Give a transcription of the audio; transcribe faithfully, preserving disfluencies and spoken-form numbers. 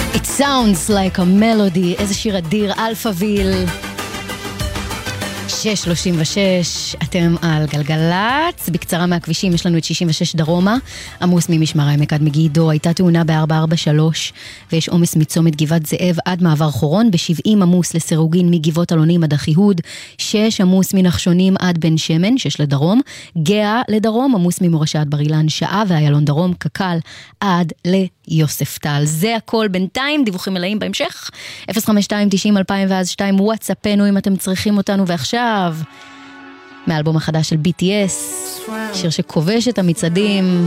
It sounds like a melody. איזה שיר אדיר, אלפאביל. שש שלושים ושש, אתם על גלגלץ. בקצרה מהכבישים, יש לנו את שישים ושש דרומה, עמוס ממשמר העמק עד מגידו, הייתה תאונה ב-ארבע ארבע שלוש, ויש עומס מצומת גבעת זאב עד מעבר חורון, ב-שבעים עמוס לסירוגין מגבעות אלונים עד אחיהוד, שש עמוס מנחשונים עד בן שמן, שש לדרום, גאה לדרום, עמוס ממורשה עד בר אילן שעה, ואיילון דרום, קקל עד ליוספטל. זה הכל בינתיים, דיווחים מלאים בהמשך, אפס חמש שתיים תשעים אלפיים ואז שתיים וואטסאפנו אם אתם צריכים אותנו. ועכשיו מאלבום החדש של בי טי אס, שיר שכובש את המצעדים,